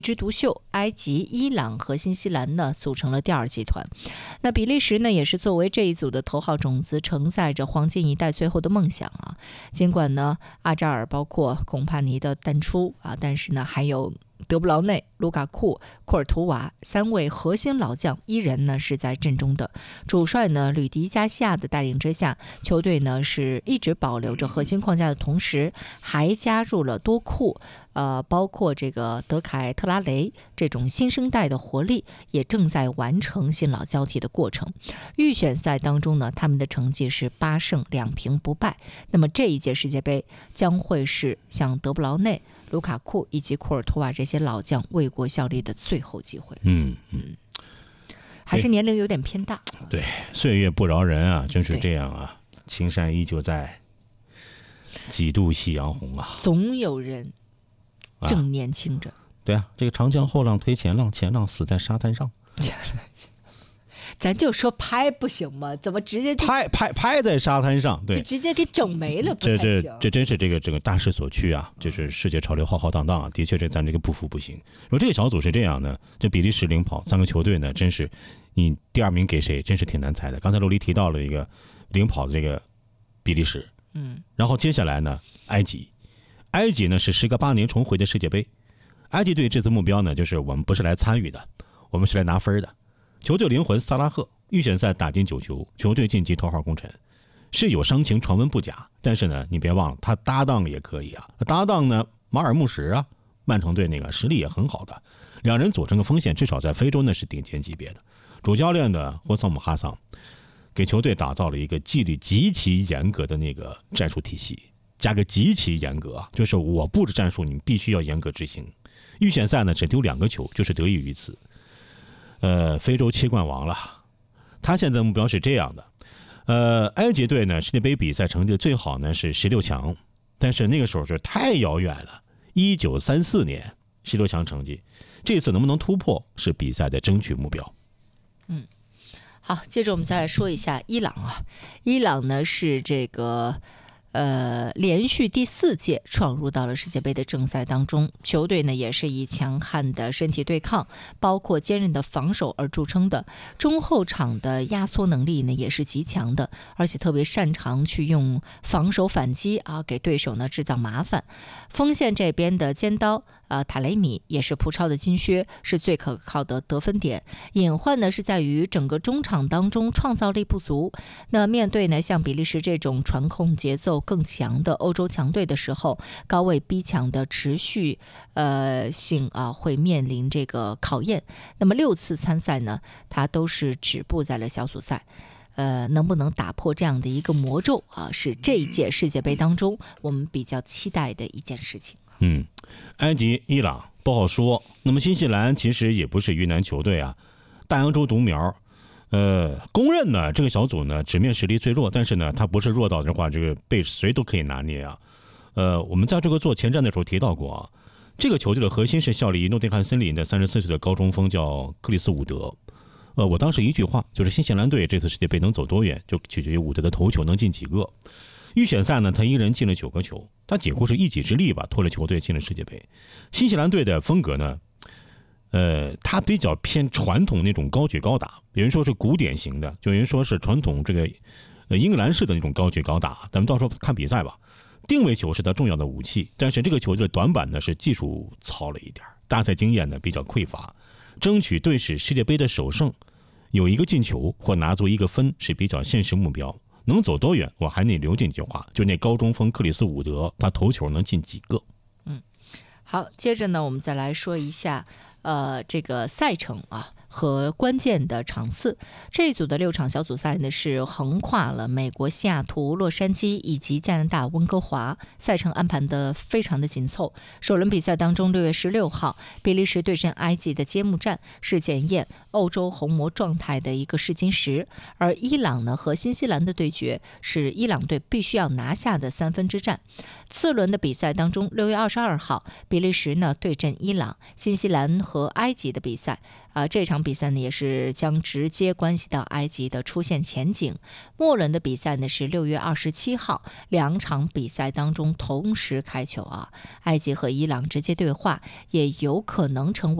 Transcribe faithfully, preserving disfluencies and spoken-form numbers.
枝独秀，埃及、伊朗和新西兰呢组成了第二集团。那比利时呢也是作为这一组的头号种子，承载着黄金一代最后的梦想啊。尽管呢阿扎尔包括贡帕尼的淡出啊，但是呢还有德布劳内、卢卡库、库尔图瓦三位核心老将依然呢是在阵中的。主帅呢吕迪加西亚的带领之下，球队呢是一直保留着核心框架的同时，还加入了多库，呃，包括这个德凯特拉雷这种新生代的活力，也正在完成新老交替的过程。预选赛当中呢，他们的成绩是八胜两平不败。那么这一届世界杯将会是像德布劳内、卢卡库以及库尔图瓦这些老将为国效力的最后机会。 嗯嗯， 还是年龄有点偏大。 对，岁月不饶人啊，真是这样啊。青山依旧在，几度夕阳红啊。 总有人正年轻着。 啊对啊，这个长江后浪推前浪，前浪死在沙滩上。 咱就说拍不行吗？怎么直接拍拍拍在沙滩上？对， 就直接给整没了，不这太行。 这这真是这个整个大势所趋啊！就是世界潮流浩浩荡荡啊，的确这咱这个不服不行。说这个小组是这样的，这比利时领跑，三个球队呢，真是你第二名给谁，真是挺难猜的。刚才罗黎提到了一个领跑的这个比利时， 嗯， 然后接下来呢，埃及，埃及呢是时隔八年重回的世界杯。埃及队这次目标呢，就是我们不是来参与的，我们是来拿分的。球队灵魂萨拉赫预选赛打进九球，球队晋级头号功臣，是有伤情传闻不假，但是呢，你别忘了他搭档也可以啊，搭档呢马尔穆什啊，曼城队那个实力也很好的，两人组成个锋线，至少在非洲呢是顶尖级别的。主教练的霍桑姆哈桑给球队打造了一个纪律极其严格的那个战术体系，加个极其严格，就是我布置战术，你们必须要严格执行。预选赛呢只丢两个球，就是得益于此。呃，非洲七冠王了，他现在的目标是这样的。呃，埃及队呢世界杯比赛成绩最好呢是十六强，但是那个时候是太遥远了，一九三四年十六强成绩，这次能不能突破是比赛的争取目标。 嗯，好，接着我们再来说一下伊朗啊，伊朗呢是这个。呃，连续第四届闯入到了世界杯的正赛当中，球队呢也是以强悍的身体对抗，包括坚韧的防守而著称的。中后场的压缩能力呢也是极强的，而且特别擅长去用防守反击啊，给对手呢制造麻烦。锋线这边的尖刀呃，塔雷米也是葡超的金靴，是最可靠的得分点。隐患呢是在于整个中场当中创造力不足。那面对呢像比利时这种传控节奏更强的欧洲强队的时候，高位逼抢的持续呃性啊会面临这个考验。那么六次参赛呢，他都是止步在了小组赛。呃，能不能打破这样的一个魔咒啊？是这一届世界杯当中我们比较期待的一件事情。 嗯，埃及、伊朗不好说。那么新西兰其实也不是鱼腩球队啊，大洋洲独苗。呃，公认呢这个小组呢纸面实力最弱，但是呢它不是弱到的话，这个被谁都可以拿捏啊。呃，我们在这个做前瞻的时候提到过啊，这个球队的核心是效力于诺丁汉森林的三十四岁的高中锋叫克里斯伍德。呃，我当时一句话就是新西兰队这次世界杯能走多远，就取决于伍德的头球能进几个。预选赛呢，他一人进了九个球，他几乎是一己之力吧，拖了球队进了世界杯。新西兰队的风格呢，呃，他比较偏传统那种高举高打，有人说是古典型的，就有人说是传统这个呃英格兰式的那种高举高打。咱们到时候看比赛吧。定位球是他重要的武器，但是这个球队的短板呢是技术糙了一点，大赛经验呢比较匮乏，争取队史世界杯的首胜，有一个进球或拿足一个分是比较现实目标。能走多远，我还得留这句话，就那高中锋克里斯伍德，他头球能进几个？ 嗯，好，接着呢，我们再来说一下，呃，这个赛程啊和关键的场次。这一组的六场小组赛呢是横跨了美国西雅图、洛杉矶以及加拿大温哥华，赛程安排的非常的紧凑。首轮比赛当中，六月十六号，比利时对阵埃及的揭幕战是检验欧洲红魔状态的一个试金石，而伊朗呢和新西兰的对决是伊朗队必须要拿下的三分之战。次轮的比赛当中，六月二十二号，比利时呢对阵伊朗，新西兰和和埃及的比赛啊，这场比赛呢也是将直接关系到埃及的出线前景。末轮的比赛呢是六月二十七号，两场比赛当中同时开球啊，埃及和伊朗直接对话，也有可能成为